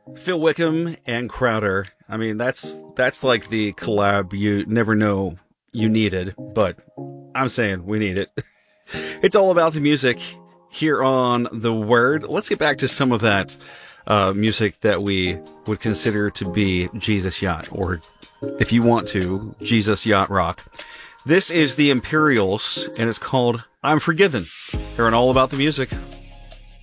Phil Wickham and Crowder. I mean, that's like the collab you never know you needed, but I'm saying we need it. It's all about the music here on The Word. Let's get back to some of that music that we would consider to be Jesus Yacht, or if you want to, Jesus Yacht Rock. This is the Imperials, and it's called I'm Forgiven. They're on All About the Music.